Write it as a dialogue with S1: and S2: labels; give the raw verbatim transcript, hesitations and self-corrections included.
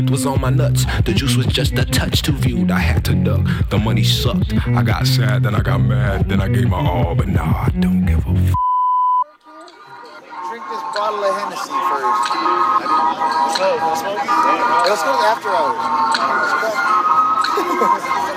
S1: was on my nuts. The juice was just a touch too viewed. I had to duck. The money sucked. I got sad, then I got mad, then I gave my all. But nah, I don't give a f.
S2: Drink this bottle of Hennessy first. Let's go. Let's go. Let's go after hours.